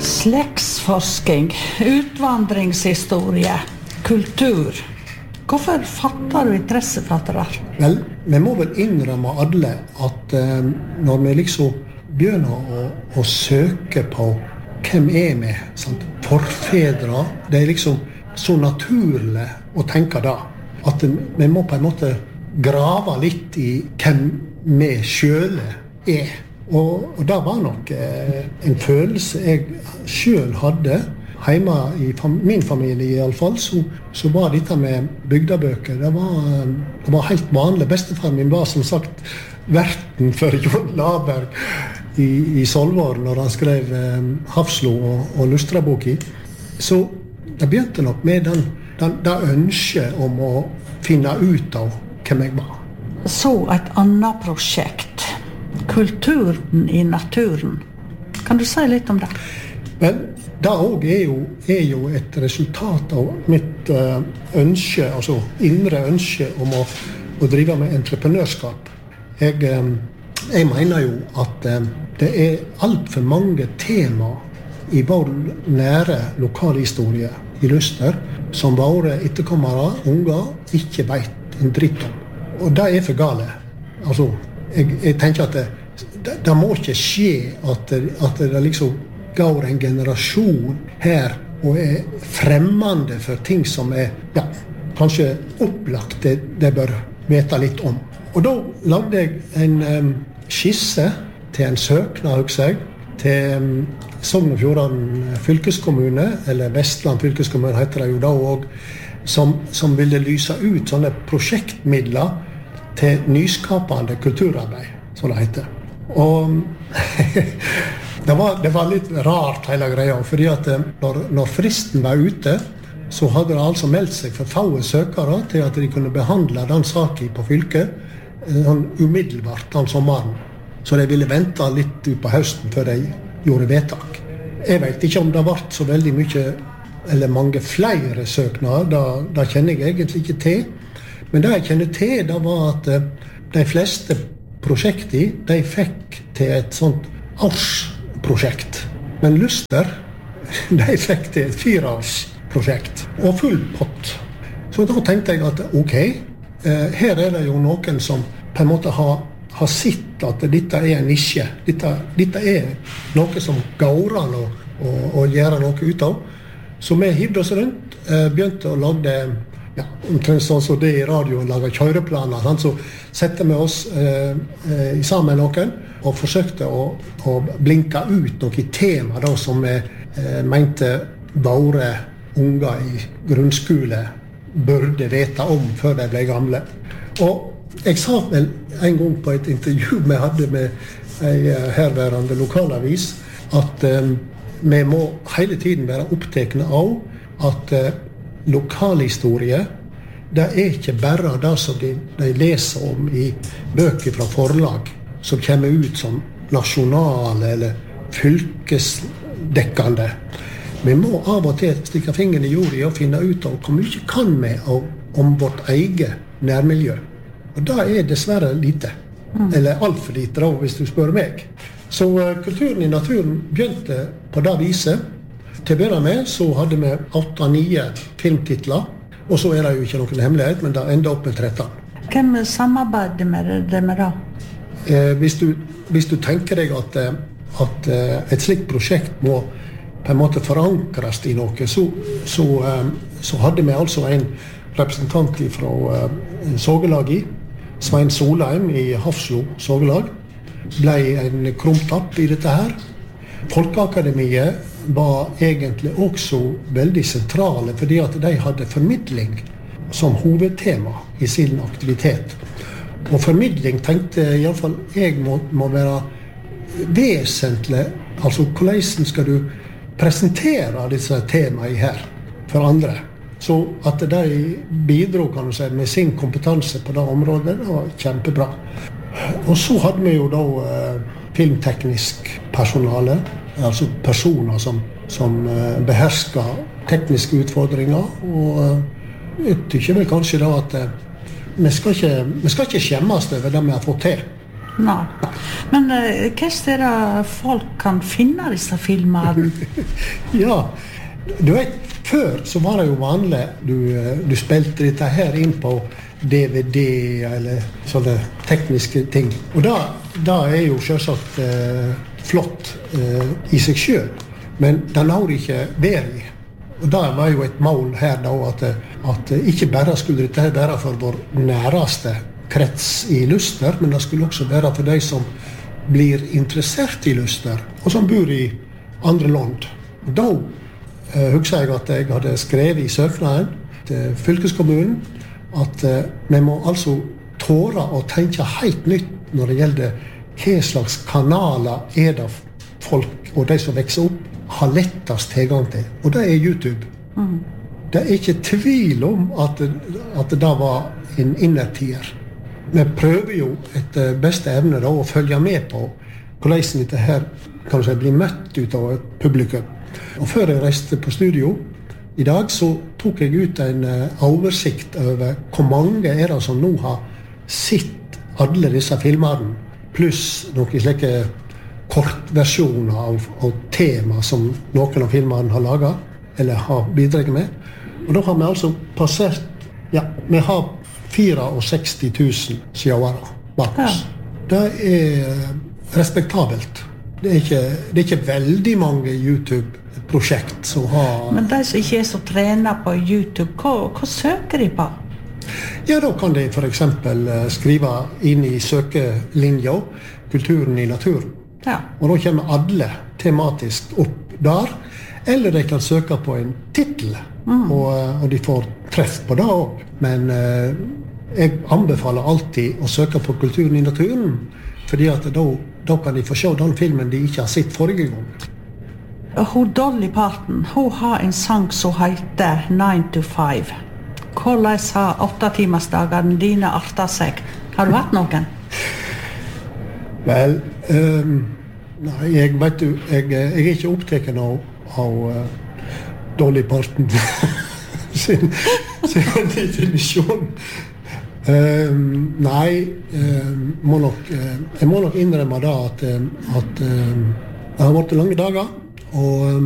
Slektsforsking, utvandringshistorie, kultur. Hvorfor fatter du interesse for dette der? Vel, vi må vel innrømme alle at når vi liksom begynner å søke på hvem vi, sant? Forfedre, det liksom så naturlig å tenke da, at vi må på en måte grave litt i hvem vi selv Og det var nok en følelse jeg selv hadde hjemme i min familie i alle fall, så var dette med bygdebøker, det var helt vanlig. Bestefar min var som sagt verten for Jon Laberg i Solvår når han skrev Hafslo og Lustraboki. Så det begynte nok med det ønsket om å finne ut av hvem jeg var. Så et annet prosjekt, kulturen i naturen. Kan du si litt om det? Men det også er jo et resultat av mitt ønske, altså indre ønske om å drive med entreprenørskap. Jeg mener jo at det er alt for mange tema i vår nære lokalhistorie i Luster som våre etterkommere, unger, ikke vet en dritt om. Og det er for gale. Altså, jeg tenker at det må ikke skje at det liksom går en generasjon her og er fremmende for ting som kanskje opplagt det bør vite litt om. Og da lagde jeg en skisse til en søknad, husker jeg, til Sogn og Fjordane fylkeskommune, eller Vestland fylkeskommune heter det jo da også, som ville lyse ut sånne prosjektmidler til nyskapende kulturarbeid, som det heter. Og det var litt rart hele greia, fordi at når fristen var ute, så hadde det altså meldt seg for få søkere til at de kunne behandle den saken på fylket umiddelbart den sommeren. Så de ville vente litt ut på høsten før de gjorde vedtak. Jeg vet ikke om det ble så veldig mye, eller mange flere søknader, det kjenner jeg egentlig ikke til. Men det jeg kjenner til, det var at de fleste prosjekter, de fikk til et sånt årsprosjekt. Men Luster, de fikk til et 4-årsprosjekt, og full pott. Så da tenkte jeg at ok, her er det jo noen som på en måte har sett at dette er en nisje. Dette er noe som går an å gjøre noe ut av. Så vi hivde oss rundt, begynte å lage omtrent sånn som det i radioen lager kjøreplaner. Så sette vi oss sammen noen og forsøkte å blinke ut noen tema da, som vi mente våre unger i grunnskole burde vite om før de ble gamle. Og jeg sa vel en gang på et intervju vi hadde med en herværende lokalavis at vi må hele tiden være opptekne av at lokalhistorie, det er ikke bare det som de leser om i bøker fra forlag som kommer ut som nasjonale eller fylkesdekkende. Vi må av og til stikke fingeren i jorda og finne ut av hvor mye kan vi om vårt eget nærmiljø. Og det er dessverre lite. Eller alt for lite da, hvis du spør meg. Så kulturen i naturen begynte på det viset. Til å begynne med så hadde vi 8-9 filmtitler. Og så er det jo ikke noen hemmelighet, men det enda opp med 13. Hvem samarbeider med det med da? Hvis du tenker deg at et slikt prosjekt må på en måte forankres i noe, så hadde vi altså en representant fra sågelaget, Svein Solheim i Hafslo sågelag, ble en krumtapp i dette her. Folkeakademiet var egentlig også veldig sentrale, fordi at de hadde formidling som hovedtema i sin aktivitet. Og formidling tenkte i alle fall jeg må være vesentlig, altså hvordan skal du presentere disse temaene her for andre. Så at de bidro, kan du si, med sin kompetanse på det området, det var kjempebra. Og så hadde vi jo da filmteknisk personale, altså personer som behersker tekniske utfordringer, og jeg tykker vel kanskje da at vi skal ikke skjemmes over det vi har fått til. Nei. Men hva steder folk kan finne disse filmene? Ja, du vet, før så var det jo vanlig, du spilte dette her inn på DVD eller sånne tekniske ting. Og da jo selvsagt flott i seg selv, men det når ikke være i. Og det var jo et mål her da, at ikke bare skulle dette være for vår næreste krets i Luster, men det skulle også være for de som blir interessert i Luster, og som bor i andre land. Da husker jeg at jeg hadde skrevet i søknaden til fylkeskommunen at vi må altså tåre å tenke helt nytt når det gjelder hva slags kanaler det folk og de som vokser opp har lettest tilgang til, og det YouTube. Det ikke tvil om at det var en innertier. Vi prøver jo etter beste evne da, å følge med på hvordan dette her kan du si, blir møtt ut av et publikum. Og før jeg reiste på studio i dag, så tok jeg ut en oversikt over hvor mange det som nå har sett alle disse filmene, pluss noen slike kortversjoner av tema som noen av filmene har laget, eller har bidraget med. Og da har vi altså passert, ja, vi har 64 000 seere bak oss. Det respektabelt. Det ikke veldig mange YouTube-prosjekt som har... Men de som ikke så trenet på YouTube, hva søker de på? Ja, da kan de for eksempel skrive inn i søkelinja kulturen i naturen. Ja. Og da kommer alle tematisk opp der, eller de kan søke på en titel, og de får treff på det også. Men jeg anbefaler alltid å søke på kulturen i naturen, fordi at da kan de få se den filmen de ikke har sett forrige gang. Hun Dolly Parton, hun har en sang som heter 9 to 5. Hvordan har 8-timersdagene dine artet seg? Har du hatt noen? Vel, nei, jeg vet du, jeg ikke opptatt av Dolly Parton sin definisjon. Nei, jeg må nok innrømme da at det har vært lange dager, og